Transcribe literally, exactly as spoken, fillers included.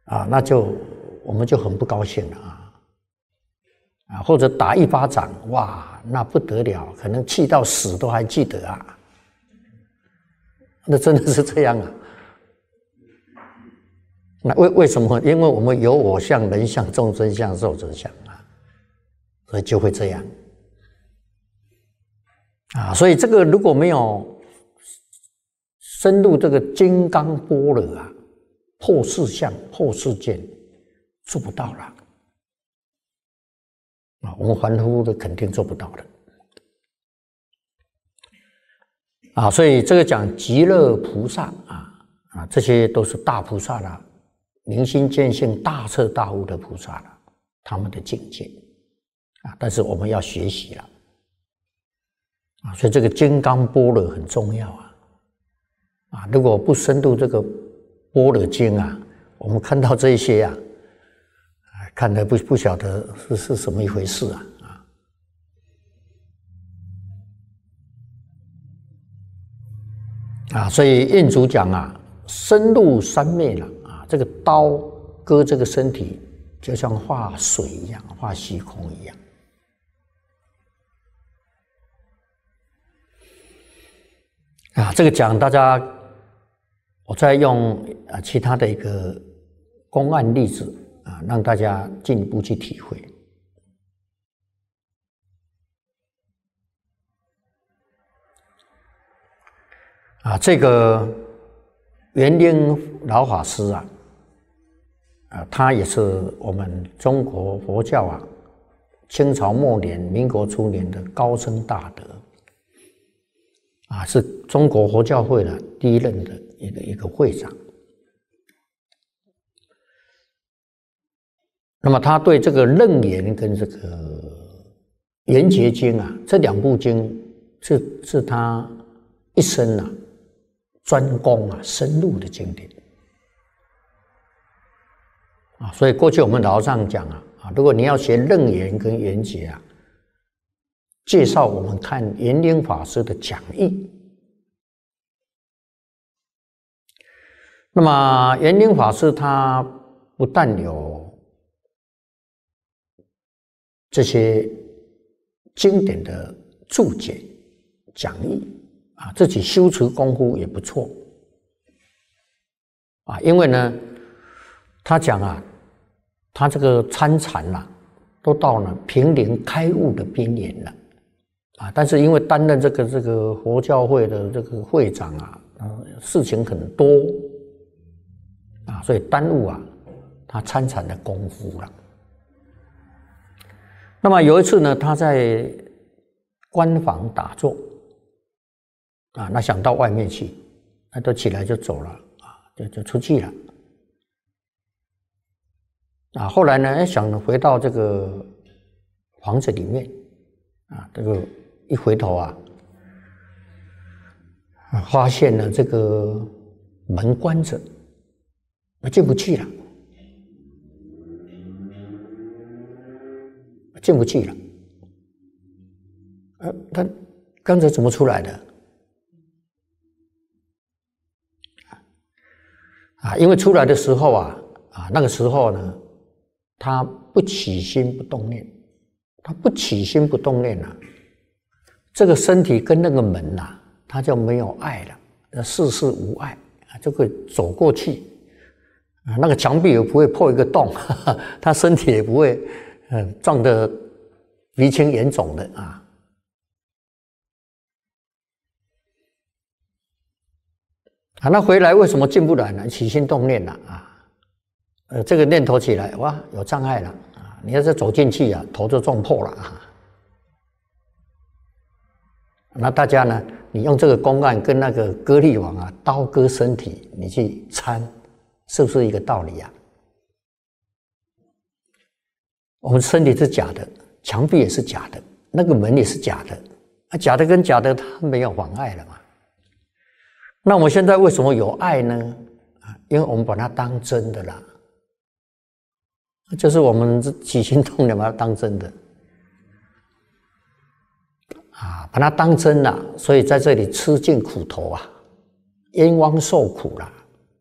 啊，那就我们就很不高兴了啊，啊，或者打一巴掌，哇，那不得了，可能气到死都还记得啊，那真的是这样啊。那为为什么？因为我们有我相、人相、众生相、寿者相啊，所以就会这样啊。所以这个如果没有深入这个金刚般若啊，破世相、破世间，做不到了啊。我们凡夫的肯定做不到的啊。所以这个讲极乐菩萨啊啊，这些都是大菩萨啦。明心见性、大彻大悟的菩萨了，他们的境界啊，但是我们要学习了啊，所以这个金刚般若很重要啊啊！如果不深入这个般若经啊，我们看到这一些啊，看得不不晓得是是什么一回事啊啊！啊，所以印祖讲啊，深入三昧了。这个刀割这个身体，就像画水一样，画虚空一样啊。这个讲大家，我再用啊其他的一个公案例子啊，让大家进一步去体会啊。这个圆英老法师啊。啊，他也是我们中国佛教啊，清朝末年、民国初年的高僧大德，啊，是中国佛教会的第一任的一个一个会长。那么他对这个《楞严》跟这个《圆觉经》啊，这两部经是是他一生啊专攻啊深入的经典。啊，所以过去我们老和尚讲啊，啊，如果你要学楞严跟圆觉啊，介绍我们看圆英法师的讲义。那么圆英法师他不但有这些经典的注解讲义啊，自己修持功夫也不错啊，因为呢。他讲啊，他这个参禅啊，都到了濒临开悟的边缘了啊！但是因为担任这个这个佛教会的这个会长啊，呃，事情很多啊，所以耽误啊他参禅的功夫了。那么有一次呢，他在关房打坐啊，那想到外面去，那都起来就走了啊，就就出去了。啊，后来呢，想回到这个房子里面，啊，这个一回头啊，发现了这个门关着，进不去了，进不去了。呃，他刚才怎么出来的？啊，因为出来的时候啊，啊，那个时候呢。他不起心不动念，他不起心不动念啊，这个身体跟那个门呐、啊，他就没有爱了，事事无爱啊，就可以走过去啊，那个墙壁也不会破一个洞，哈哈，他身体也不会嗯撞得鼻青眼肿的啊。啊，那回来为什么进不来呢？起心动念了啊。呃，这个念头起来，哇，有障碍了啊！你要是走进去啊，头就撞破了啊！那大家呢，你用这个公案跟那个割力王啊，刀割身体，你去参，是不是一个道理啊？我们身体是假的，墙壁也是假的，那个门也是假的，啊，假的跟假的，它没有妨碍了嘛。那我们现在为什么有爱呢？啊，因为我们把它当真的啦。就是我们起心动念把它当真的啊，把它当真了，所以在这里吃尽苦头啊，冤枉受苦了